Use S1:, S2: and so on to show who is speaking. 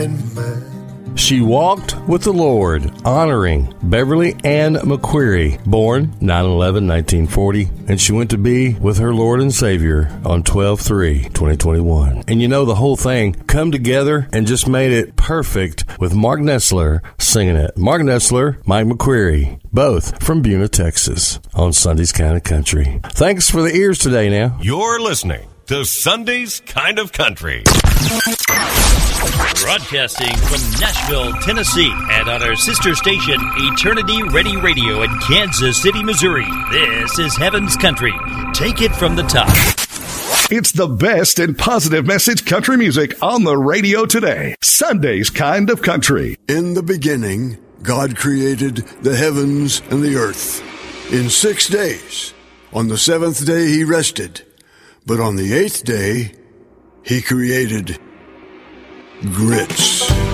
S1: man.
S2: She walked with the Lord, honoring Beverly Ann McQuarrie, born 9/11/1940, and she went to be with her Lord and Savior on 12/3/2021. And you know, the whole thing come together and just made it perfect with Mark Nessler singing it. Mark Nessler, Mike McQuarrie, both from Buna, Texas, on Sunday's Kind of Country. Thanks for the ears today now.
S3: You're listening to Sunday's Kind of Country.
S4: Broadcasting from Nashville, Tennessee, and on our sister station, Eternity Ready Radio in Kansas City, Missouri. This is Heaven's Country. Take it from the top.
S5: It's the best in positive message country music on the radio today. Sunday's Kind of Country.
S1: In the beginning, God created the heavens and the earth. In 6 days, on the seventh day he rested. But on the eighth day, he created grits.